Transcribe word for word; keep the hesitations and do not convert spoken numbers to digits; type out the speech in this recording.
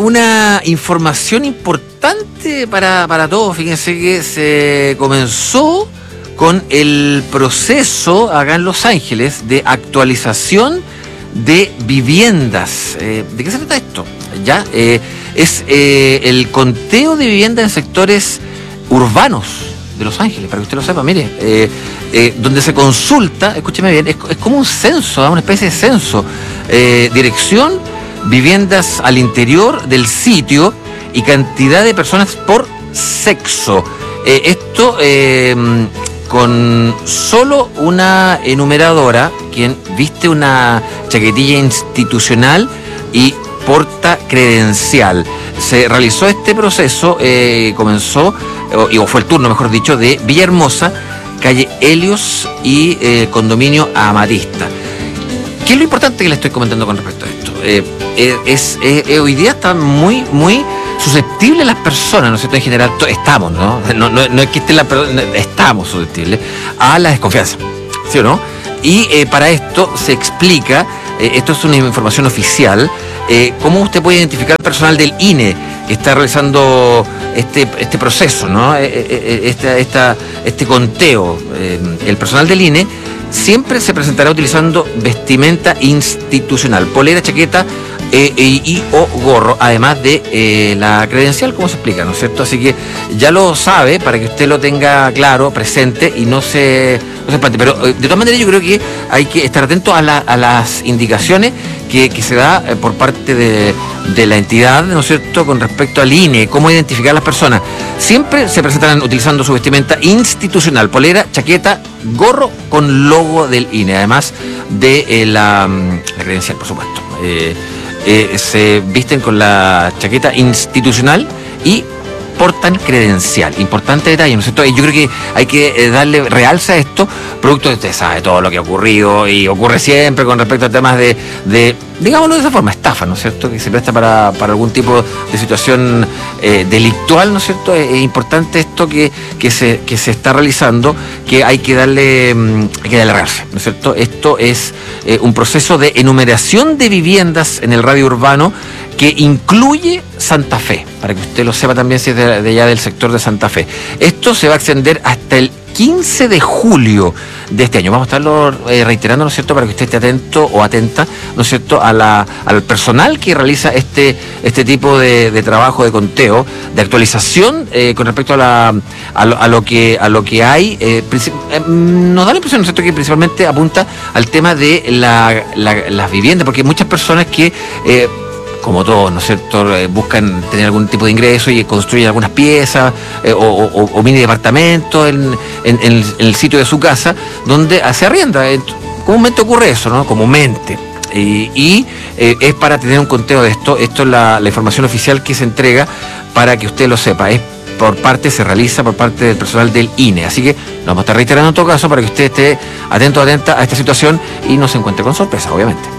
una información importante para, para todos. Fíjense que se comenzó con el proceso acá en Los Ángeles de actualización de viviendas. Eh, ¿De qué se trata esto? Ya eh, es eh, el conteo de viviendas en sectores urbanos de Los Ángeles, para que usted lo sepa. Mire, eh, eh, donde se consulta, escúcheme bien, es, es como un censo, ¿eh? Una especie de censo. Eh, dirección, viviendas al interior del sitio y cantidad de personas por sexo. Eh, esto eh, con solo una enumeradora, quien viste una chaquetilla institucional y porta credencial. Se realizó este proceso, eh, comenzó, o, o fue el turno, mejor dicho, de Villahermosa, calle Helios y eh, condominio Amarista. ¿Qué es lo importante que le estoy comentando con respecto a esto? Eh, eh, es, eh, hoy día están muy, muy susceptibles las personas, ¿no es cierto? En general, estamos, ¿no? No, no, no es que estén las personas, estamos susceptibles a la desconfianza, ¿sí o no? Y eh, para esto se explica, eh, esto es una información oficial, eh, cómo usted puede identificar al personal del I N E que está realizando este, este proceso, ¿no? Eh, eh, esta, esta, este conteo. Eh, el personal del I N E siempre se presentará utilizando vestimenta institucional, polera, chaqueta eh, y, y o gorro, además de eh, la credencial, como se explica, ¿no es cierto? Así que ya lo sabe, para que usted lo tenga claro, presente y no se, no se espante. Pero eh, de todas maneras yo creo que hay que estar atento a, la, a las indicaciones que, que se da eh, por parte de, de la entidad, ¿no es cierto?, con respecto al I N E, cómo identificar a las personas. Siempre se presentarán utilizando su vestimenta institucional, polera, chaqueta, gorro con logo del I N E, además de eh, la, la credencial, por supuesto. Eh, eh, se visten con la chaqueta institucional y portan credencial. Importante detalle, ¿no es cierto? Y yo creo que hay que eh, darle realza a esto, producto de, usted sabe, todo lo que ha ocurrido y ocurre siempre con respecto a temas de, de digámoslo de esa forma, estafa, ¿no es cierto? Que se presta para, para algún tipo de situación eh, delictual, ¿no es cierto? Es, es importante esto que, que, se, que se está realizando, que hay que darle, hay que darle realce, ¿no es cierto? Esto es eh, un proceso de enumeración de viviendas en el radio urbano que incluye Santa Fe, para que usted lo sepa también si es de, de allá del sector de Santa Fe. Esto se va a extender hasta el quince de julio de este año. Vamos a estarlo eh, reiterando, ¿no es cierto?, para que usted esté atento o atenta, ¿no es cierto?, a la, al personal que realiza este, este tipo de, de trabajo de conteo, de actualización eh, con respecto a, la, a, lo, a, lo que, a lo que hay. Eh, eh, nos da la impresión, ¿no es cierto?, que principalmente apunta al tema de la, la, las viviendas, porque hay muchas personas que Eh, como todos, ¿no es cierto?, eh, buscan tener algún tipo de ingreso y construyen algunas piezas eh, o, o, o mini departamentos en, en, en, el, en el sitio de su casa, donde se arrienda. Comúnmente ocurre eso, ¿no? Comúnmente. Y, y eh, es para tener un conteo de esto. Esto es la, la información oficial que se entrega para que usted lo sepa. Es por parte, se realiza por parte del personal del I N E. Así que lo vamos a estar reiterando en todo caso para que usted esté atento o atenta a esta situación y no se encuentre con sorpresa, obviamente.